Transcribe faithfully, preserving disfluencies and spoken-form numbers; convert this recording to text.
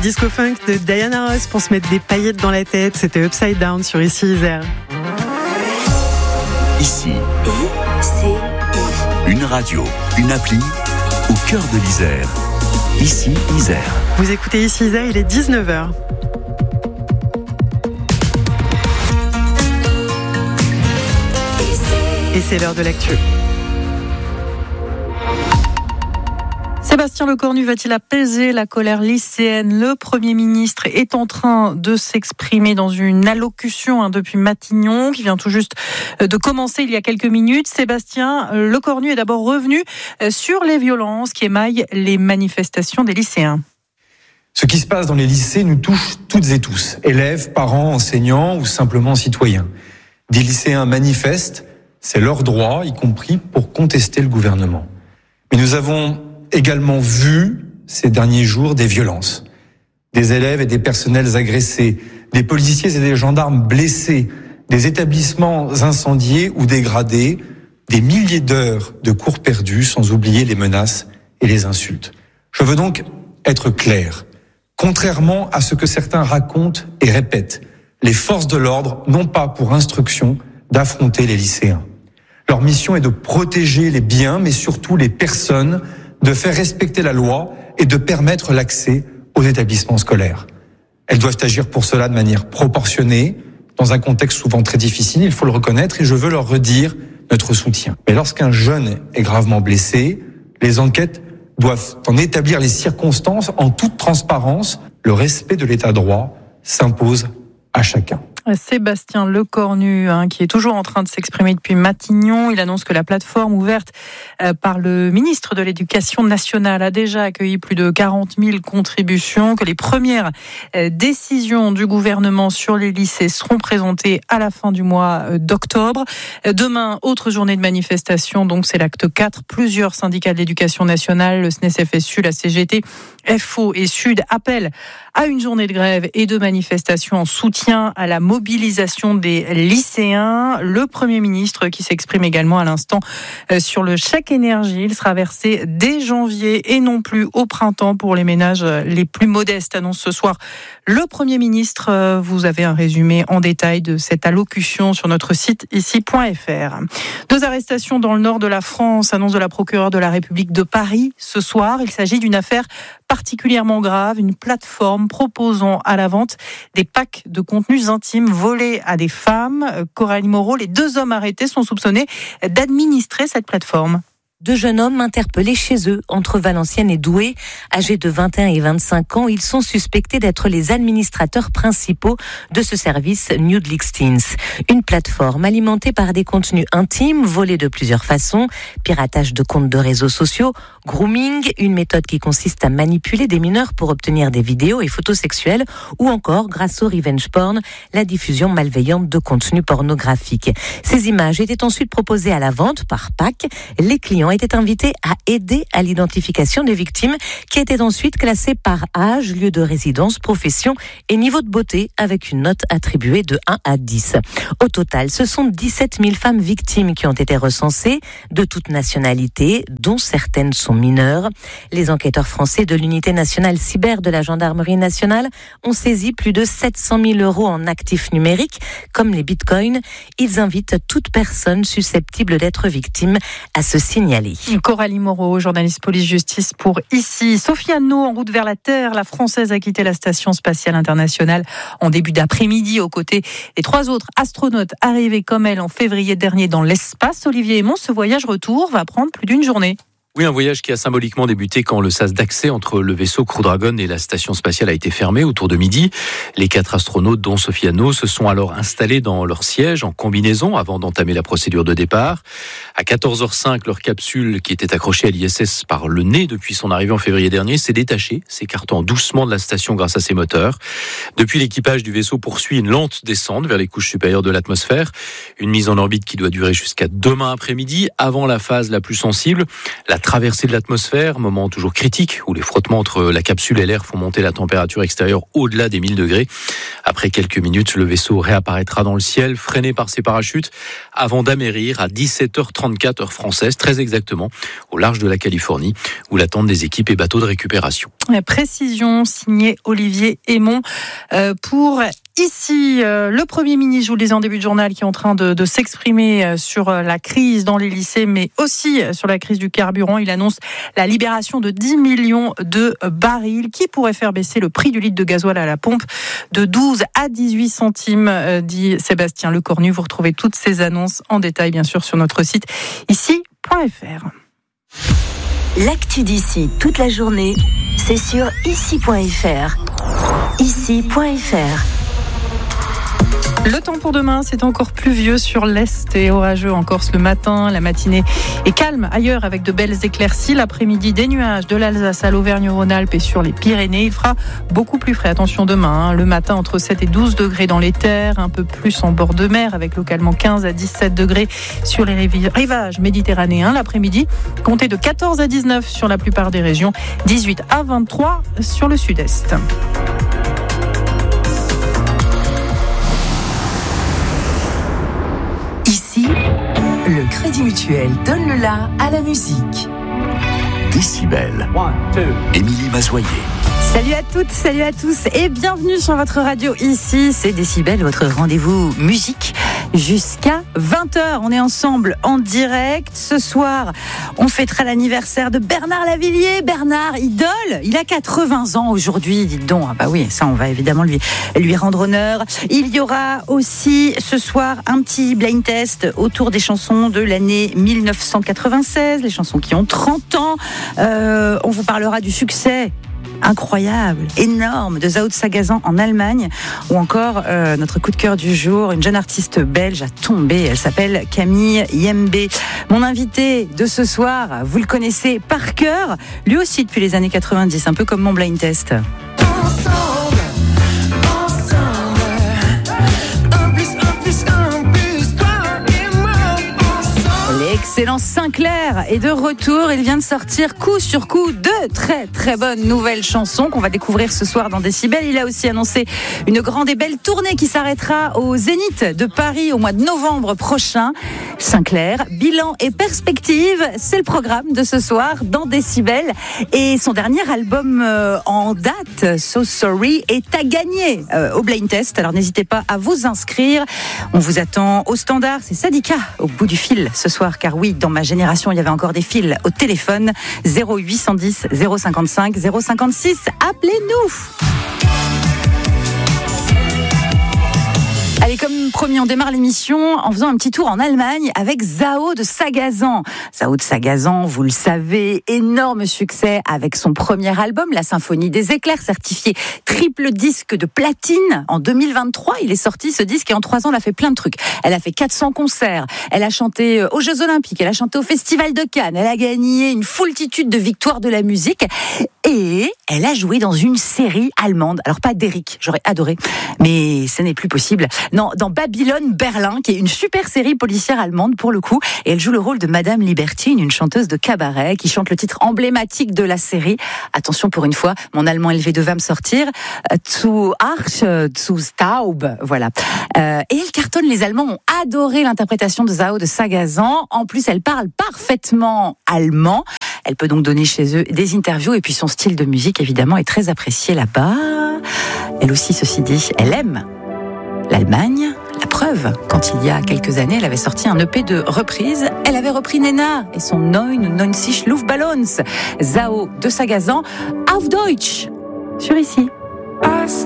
disco funk de Diana Ross pour se mettre des paillettes dans la tête. C'était Upside Down sur Ici Isère. Ici, I C I. Une radio, une appli au cœur de l'Isère. Ici Isère. Vous écoutez Ici Isère, il est dix-neuf heures. Et c'est l'heure de l'actu. Sébastien Lecornu va-t-il apaiser la colère lycéenne ? Le Premier ministre est en train de s'exprimer dans une allocution hein, depuis Matignon, qui vient tout juste de commencer il y a quelques minutes. Sébastien Lecornu est d'abord revenu sur les violences qui émaillent les manifestations des lycéens. Ce qui se passe dans les lycées nous touche toutes et tous, élèves, parents, enseignants ou simplement citoyens. Des lycéens manifestent, c'est leur droit, y compris pour contester le gouvernement. Mais nous avons également vu ces derniers jours des violences. Des élèves et des personnels agressés, des policiers et des gendarmes blessés, des établissements incendiés ou dégradés, des milliers d'heures de cours perdus, sans oublier les menaces et les insultes. Je veux donc être clair. Contrairement à ce que certains racontent et répètent, les forces de l'ordre n'ont pas pour instruction d'affronter les lycéens. Leur mission est de protéger les biens, mais surtout les personnes, de faire respecter la loi et de permettre l'accès aux établissements scolaires. Elles doivent agir pour cela de manière proportionnée, dans un contexte souvent très difficile, il faut le reconnaître, et je veux leur redire notre soutien. Mais lorsqu'un jeune est gravement blessé, les enquêtes doivent en établir les circonstances en toute transparence. Le respect de l'état de droit s'impose à chacun. Sébastien Lecornu, hein, qui est toujours en train de s'exprimer depuis Matignon. Il annonce que la plateforme ouverte euh, par le ministre de l'Éducation nationale a déjà accueilli plus de quarante mille contributions, que les premières euh, décisions du gouvernement sur les lycées seront présentées à la fin du mois euh, d'octobre. Euh, demain, autre journée de manifestation, donc c'est l'acte quatre. Plusieurs syndicats de l'Éducation nationale, le S N E S F S U, la C G T, F O et Sud appellent à une journée de grève et de manifestation en soutien à la mobilisation des lycéens. Le Premier ministre qui s'exprime également à l'instant sur le chèque énergie. Il sera versé dès janvier et non plus au printemps pour les ménages les plus modestes, annonce ce soir le Premier ministre. Vous avez un résumé en détail de cette allocution sur notre site ici point f r. Deux arrestations dans le nord de la France, annonce de la procureure de la République de Paris ce soir. Il s'agit d'une affaire particulièrement grave, une plateforme proposant à la vente des packs de contenus intimes volés à des femmes. Coralie Moreau, les deux hommes arrêtés sont soupçonnés d'administrer cette plateforme. Deux jeunes hommes interpellés chez eux, entre Valenciennes et Douai. Âgés de vingt et un et vingt-cinq ans, ils sont suspectés d'être les administrateurs principaux de ce service Nude Listings. Une plateforme alimentée par des contenus intimes, volés de plusieurs façons, piratage de comptes de réseaux sociaux, grooming, une méthode qui consiste à manipuler des mineurs pour obtenir des vidéos et photos sexuelles, ou encore, grâce au revenge porn, la diffusion malveillante de contenus pornographiques. Ces images étaient ensuite proposées à la vente par pack. Les clients étaient invités à aider à l'identification des victimes, qui étaient ensuite classées par âge, lieu de résidence, profession et niveau de beauté, avec une note attribuée de un à dix. Au total, ce sont dix-sept mille femmes victimes qui ont été recensées, de toutes nationalités, dont certaines sont mineures. Les enquêteurs français de l'unité nationale cyber de la gendarmerie nationale ont saisi plus de sept cent mille euros en actifs numériques, comme les bitcoins. Ils invitent toute personne susceptible d'être victime à se signaler. Coralie Moreau, journaliste police-justice pour Ici. Sophie Anneau, en route vers la Terre, la Française a quitté la Station spatiale internationale en début d'après-midi aux côtés des trois autres astronautes arrivés comme elle en février dernier dans l'espace. Olivier Aymon, ce voyage retour va prendre plus d'une journée. Oui, un voyage qui a symboliquement débuté quand le sas d'accès entre le vaisseau Crew Dragon et la station spatiale a été fermé autour de midi. Les quatre astronautes, dont Sophie Anneau, se sont alors installés dans leur siège en combinaison avant d'entamer la procédure de départ. À quatorze heures cinq, leur capsule, qui était accrochée à l'I S S par le nez depuis son arrivée en février dernier, s'est détachée, s'écartant doucement de la station grâce à ses moteurs. Depuis, l'équipage du vaisseau poursuit une lente descente vers les couches supérieures de l'atmosphère. Une mise en orbite qui doit durer jusqu'à demain après-midi, avant la phase la plus sensible, la traversée de l'atmosphère, moment toujours critique où les frottements entre la capsule et l'air font monter la température extérieure au-delà des mille degrés. Après quelques minutes, le vaisseau réapparaîtra dans le ciel, freiné par ses parachutes, avant d'amérir à dix-sept heures trente-quatre heure française, très exactement, au large de la Californie, où l'attendent des équipes et bateaux de récupération. Précision signée Olivier Aymon euh, pour ici euh, le Premier ministre, je vous le disais en début de journal, qui est en train de, de s'exprimer sur la crise dans les lycées, mais aussi sur la crise du carburant. Il annonce la libération de dix millions de barils qui pourraient faire baisser le prix du litre de gasoil à la pompe de douze à dix-huit centimes, euh, dit Sébastien Lecornu. Vous retrouvez toutes ces annonces en détail, bien sûr, sur notre site ici point f r. L'actu d'ici toute la journée, c'est sur ici point f r. ici point f r. Le temps pour demain, c'est encore pluvieux sur l'Est et orageux en Corse le matin. La matinée est calme ailleurs avec de belles éclaircies. L'après-midi, des nuages de l'Alsace à l'Auvergne-Rhône-Alpes et sur les Pyrénées. Il fera beaucoup plus frais. Attention demain, hein. Le matin, entre sept et douze degrés dans les terres, un peu plus en bord de mer avec localement quinze à dix-sept degrés sur les rivages méditerranéens. L'après-midi, comptez de quatorze à dix-neuf sur la plupart des régions, dix-huit à vingt-trois sur le sud-est. Le Crédit Mutuel donne le la à la musique. Décibel. Émilie Mazoyer. Salut à toutes, salut à tous et bienvenue sur votre radio. Ici, c'est Décibel, votre rendez-vous musique jusqu'à vingt heures. On est ensemble en direct. Ce soir, on fêtera l'anniversaire de Bernard Lavilliers. Bernard, idole, il a quatre-vingts ans aujourd'hui, dites donc. Ah bah oui, ça, on va évidemment lui, lui rendre honneur. Il y aura aussi ce soir un petit blind test autour des chansons de l'année mille neuf cent quatre-vingt-seize, les chansons qui ont trente ans. Euh, on vous parlera du succès incroyable, énorme de Zao de Sagazan en Allemagne, ou encore euh, notre coup de cœur du jour, une jeune artiste belge a tombé, elle s'appelle Camille Yembe. Mon invité de ce soir, vous le connaissez par cœur, lui aussi depuis les années quatre-vingt-dix, un peu comme mon blind test. L'excellent Sinclair est de retour. Il vient de sortir coup sur coup deux très très bonnes nouvelles chansons qu'on va découvrir ce soir dans Décibel. Il a aussi annoncé une grande et belle tournée qui s'arrêtera au Zénith de Paris au mois de novembre prochain. Sinclair, bilan et perspective, c'est le programme de ce soir dans Décibel. Et son dernier album euh, en date, So Sorry, est à gagner euh, au Blind Test. Alors n'hésitez pas à vous inscrire. On vous attend au standard, c'est Sadika au bout du fil ce soir. Car oui, dans ma génération, il y avait encore des fils au téléphone. zéro huit cent dix, zéro cinquante-cinq, zéro cinquante-six. Appelez-nous. Allez, comme promis, on démarre l'émission en faisant un petit tour en Allemagne avec Zao de Sagazan. Zao de Sagazan, vous le savez, énorme succès avec son premier album, La Symphonie des Éclairs, certifié triple disque de platine en deux mille vingt-trois. Il est sorti ce disque et en trois ans, elle a fait plein de trucs. Elle a fait quatre cents concerts, elle a chanté aux Jeux Olympiques, elle a chanté au Festival de Cannes, elle a gagné une foultitude de victoires de la musique et elle a joué dans une série allemande. Alors pas d'Eric, j'aurais adoré, mais ce n'est plus possible. Non, dans Babylone Berlin, qui est une super série policière allemande pour le coup, et elle joue le rôle de Madame Libertine, une chanteuse de cabaret qui chante le titre emblématique de la série. Attention, pour une fois, mon allemand élevé deux va me sortir. Zu Arsch, zu Staub, voilà. Euh, et elle cartonne, les Allemands ont adoré l'interprétation de Zao de Sagazan. En plus, elle parle parfaitement allemand. Elle peut donc donner chez eux des interviews et puis son style de musique, évidemment, est très apprécié là-bas. Elle aussi, ceci dit, elle aime l'Allemagne. La preuve, quand il y a quelques années, elle avait sorti un E P de reprise. Elle avait repris Nena et son neunundneunzig Luftballons. Zao de Sagazan, auf Deutsch, sur ici.